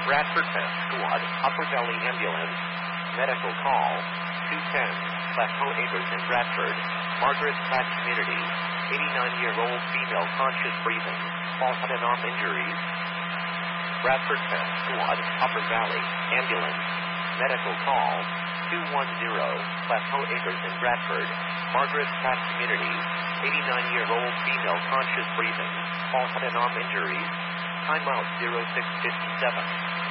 Bradford Fence Squad, Upper Valley Ambulance, medical call, 210, Plateau Acres in Bradford, Margaret Pratt Community, 89-year-old female conscious breathing, all head and arm injuries. Bradford Fence Squad, Upper Valley Ambulance, medical call, 210, Plateau Acres in Bradford, Margaret Pratt Community, 89-year-old female conscious breathing, all head and arm injuries. Timeout 0657.